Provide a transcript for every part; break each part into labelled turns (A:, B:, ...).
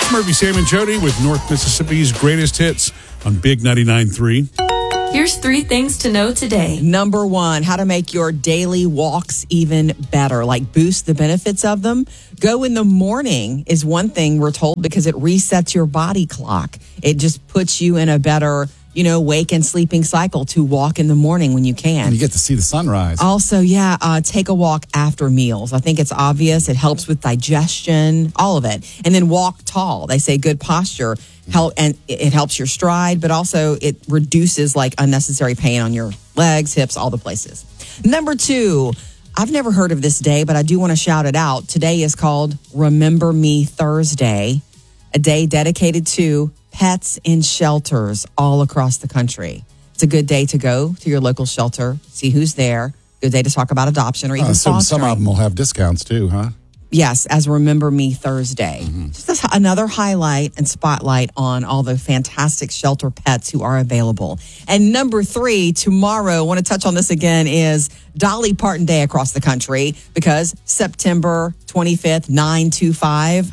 A: Murphy, Sam, and Jody with North Mississippi's greatest hits on Big 99.3.
B: Here's 3 things to know today.
C: Number 1, how to make your daily walks even better, like boost the benefits of them. Go in the morning is one thing we're told because it resets your body clock. It just puts you in a better, wake and sleeping cycle to walk in the morning when you can.
D: And you get to see the sunrise.
C: Also, take a walk after meals. I think it's obvious. It helps with digestion, all of it. And then walk tall. They say good posture and it helps your stride, but also it reduces unnecessary pain on your legs, hips, all the places. Number 2, I've never heard of this day, but I do want to shout it out. Today is called Remember Me Thursday, a day dedicated to pets in shelters all across the country. It's a good day to go to your local shelter, see who's there. Good day to talk about adoption or even fostering.
D: Some of them will have discounts too, huh?
C: Yes, as Remember Me Thursday. Mm-hmm. Just another highlight and spotlight on all the fantastic shelter pets who are available. And number 3, tomorrow, I want to touch on this again, is Dolly Parton Day across the country because September 25th, 925.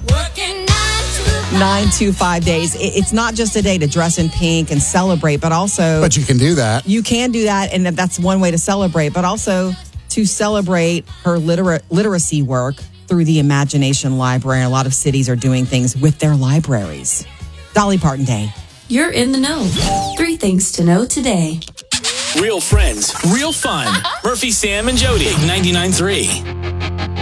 C: 925 days. It's not just a day to dress in pink and celebrate, but also...
D: But you can do that.
C: You can do that, and that's one way to celebrate, but also to celebrate her literacy work through the Imagination Library. A lot of cities are doing things with their libraries. Dolly Parton Day.
B: You're in the know. 3 things to know today.
E: Real friends, real fun. Murphy, Sam, and Jody. 99.3.